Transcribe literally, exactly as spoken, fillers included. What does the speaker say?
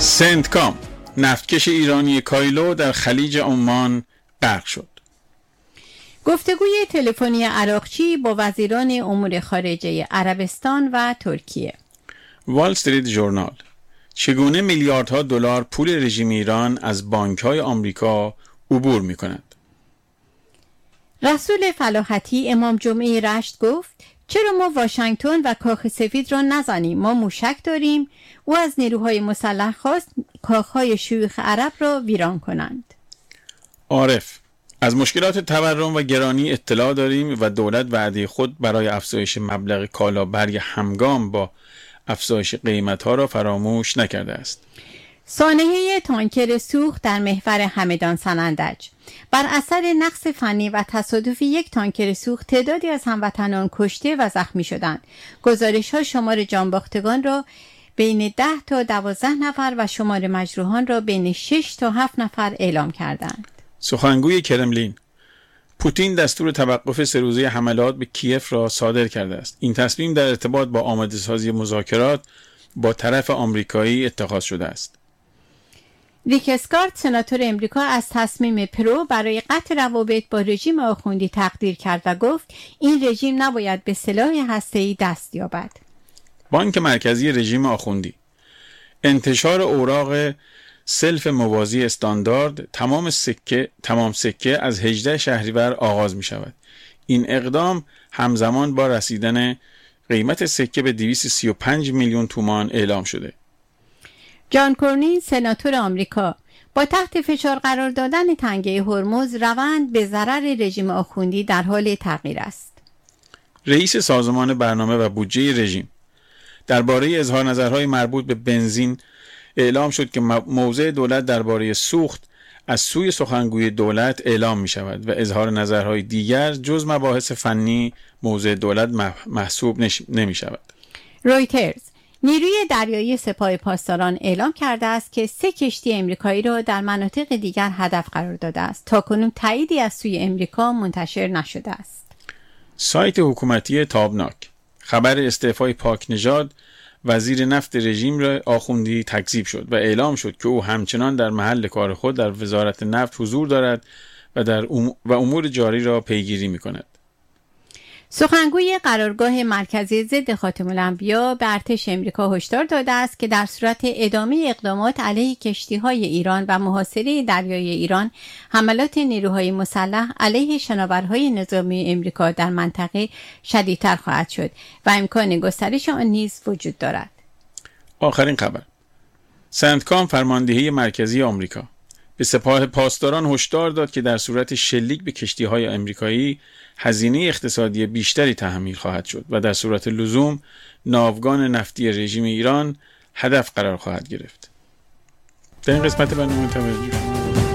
سنتکام، نفتکش ایرانی کایلو در خلیج عمان غرق شد. گفتگوی تلفنی عراقچی با وزیران امور خارجه عربستان و ترکیه. وال استریت ژورنال: چگونه میلیاردها دلار پول رژیم ایران از بانک‌های آمریکا عبور می‌کند؟ رسول فلاحتی امام جمعه رشت گفت چرا ما واشنگتن و کاخ سفید را نزنیم؟ ما موشک داریم. او از نیروهای مسلح خواست کاخهای شیوخ عرب را ویران کنند. عارف: از مشکلات تورم و گرانی اطلاع داریم و دولت وعده خود برای افزایش مبلغ کالابرگ همگام با افزایش قیمت‌ها را فراموش نکرده است. سانحه تانکر سوخت در محور همدان سنندج. بر اثر نقص فنی و تصادفی یک تانکر سوخت تعدادی از هموطنان کشته و زخمی شدند. گزارش‌ها شمار جانباختگان را بین ده تا دوازده نفر و شمار مجروحان را بین شش تا هفت نفر اعلام کردند. سخنگوی کرملین: پوتین دستور توقف سه روزه حملات به کیف را صادر کرده است. این تصمیم در ارتباط با آماده‌سازی مذاکرات با طرف آمریکایی اتخاذ شده است. ریک اسکارت سناتور امریکا از تصمیم پرو برای قطع روابط با رژیم آخوندی تقدیر کرد و گفت این رژیم نباید به سلاح هسته‌ای دست یابد. بانک مرکزی رژیم آخوندی: انتشار اوراق سلف موازی استاندارد تمام سکه تمام سکه از هجدهم شهریور آغاز می شود. این اقدام همزمان با رسیدن قیمت سکه به دویست و سی و پنج میلیون تومان اعلام شده. جان کورنین سناتور آمریکا: با تحت فشار قرار دادن تنگه هرمز روند به ضرر رژیم آخوندی در حال تغییر است. رئیس سازمان برنامه و بودجه رژیم: درباره اظهار نظرهای مربوط به بنزین اعلام شد که موضع دولت درباره سوخت از سوی سخنگوی دولت اعلام می شود و اظهار نظرهای دیگر جز مباحث فنی موضع دولت محسوب نمی شود. رویترز: نیروی دریایی سپاه پاسداران اعلام کرده است که سه کشتی امریکایی را در مناطق دیگر هدف قرار داده است. تاکنون تاییدی از سوی امریکا منتشر نشده است. سایت حکومتی تابناک: خبر استعفای پاک نژاد وزیر نفت رژیم را آخوندی تکذیب شد و اعلام شد که او همچنان در محل کار خود در وزارت نفت حضور دارد و در ام... و امور جاری را پیگیری می کند. سخنگوی قرارگاه مرکزی ضد خاتم الانبیا به ارتش امریکا هشدار داده است که در صورت ادامه اقدامات علیه کشتی‌های ایران و محاصره دریای ایران، حملات نیروهای مسلح علیه شناورهای نظامی امریکا در منطقه شدیدتر خواهد شد و امکان گسترش آن نیز وجود دارد. آخرین خبر: سنتکام فرماندهی مرکزی آمریکا به سپاه پاسداران هشدار داد که در صورت شلیک به کشتی‌های آمریکایی هزینه اقتصادی بیشتری تحمل خواهد شد و در صورت لزوم ناوگان نفتی رژیم ایران هدف قرار خواهد گرفت. در این قسمت برنامه توجه